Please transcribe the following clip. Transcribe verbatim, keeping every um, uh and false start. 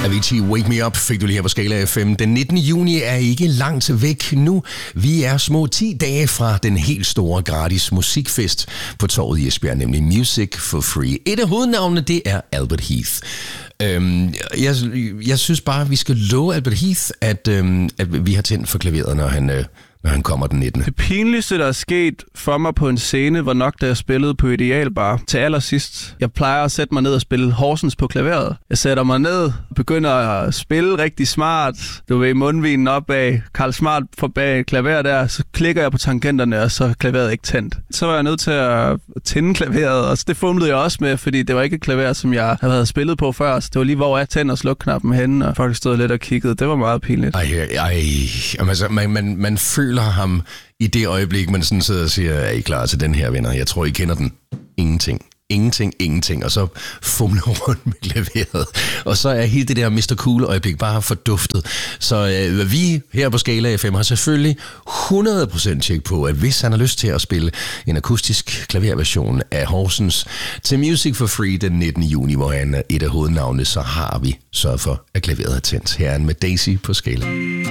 Avicii, Wake Me Up fik du lige her på Skala F M. Den nittende juni er ikke langt væk nu. Vi er små ti dage fra den helt store gratis musikfest på torvet i Esbjerg, nemlig Music for Free. Et af hovednavnene, det er Albert Heath. Øhm, jeg, jeg synes bare, vi skal love Albert Heath, at, øhm, at vi har tændt for klaveret, når han... Øh, når han kommer den nittende Det pinligste, der er sket for mig på en scene, var nok, da jeg spillede på Idealbar til allersidst. Jeg plejer at sætte mig ned og spille Horsens på klaveret. Jeg sætter mig ned, begynder at spille rigtig smart. Du ved, mundvinen opad, Karl Smart forbag klaver der. Så klikker jeg på tangenterne, og så er klaveret ikke tændt. Så var jeg nødt til at tænde klaveret, og det fumlede jeg også med, fordi det var ikke et klaver, som jeg havde spillet på før. Så det var lige, hvor jeg tændte og slukkede knappen henne, og folk stod lidt og kiggede. Det var meget pinligt. Ej, ej, altså, man, man, man føler ham i det øjeblik, man sådan sidder og siger, er I klar til den her, venner? Jeg tror, I kender den. Ingenting. Ingenting, ingenting. Og så fumler rundt med klaveret. Og så er hele det der mister Cool øjeblik bare forduftet. Så øh, vi her på Skala F M har selvfølgelig hundrede procent tjek på, at hvis han har lyst til at spille en akustisk klaverversion af Horsens til Music for Free den nittende juni, hvor han er et af hovednavnene, så har vi sørget for, at klaveret er tændt. Her er han med Daisy på Skala.